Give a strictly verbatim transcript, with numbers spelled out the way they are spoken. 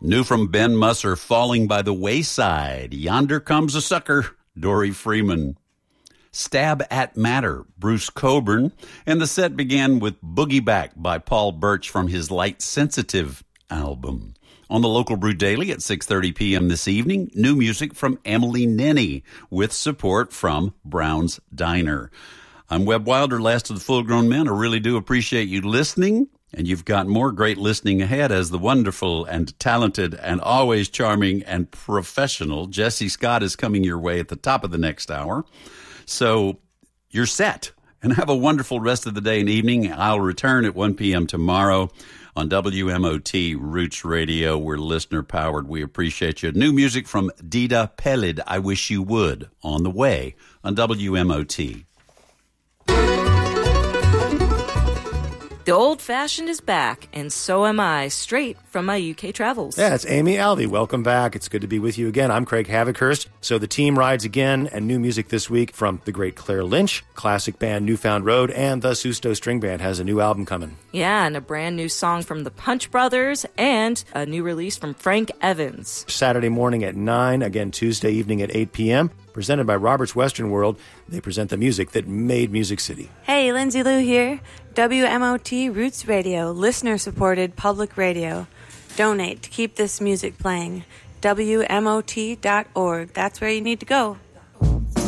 New from Ben Musser, Falling by the Wayside. Yonder Comes a Sucker, Dory Freeman. Stab at Matter, Bruce Coburn. And the set began with Boogie Back by Paul Birch from his Light Sensitive album. On the Local Brew Daily at six thirty p.m. this evening, new music from Emily Nenny with support from Brown's Diner. I'm Webb Wilder, last of the full-grown men. I really do appreciate you listening, and you've got more great listening ahead as the wonderful and talented and always charming and professional Jesse Scott is coming your way at the top of the next hour. So you're set, and have a wonderful rest of the day and evening. I'll return at one p.m. tomorrow on W M O T Roots Radio. We're listener-powered. We appreciate you. New music from Dida Pelid, I Wish You Would, on the way on W M O T. The old-fashioned is back, and so am I, straight from my U K travels. Yeah, it's Amy Alvey. Welcome back. It's good to be with you again. I'm Craig Havikhurst. So the team rides again, and new music this week from the great Claire Lynch, classic band Newfound Road, and the Susto String Band has a new album coming. Yeah, and a brand new song from the Punch Brothers, and a new release from Frank Evans. Saturday morning at nine, again Tuesday evening at eight p.m., presented by Robert's Western World. They present the music that made Music City. Hey, Lindsay Lou here. W M O T Roots Radio, listener-supported public radio. Donate to keep this music playing. W M O T dot org. That's where you need to go.